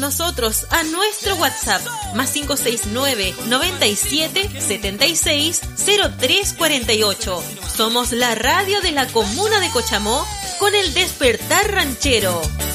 nosotros a nuestro WhatsApp más 569 97 76 03 48. Somos la radio de la comuna de Cochamó con el despertar ranchero.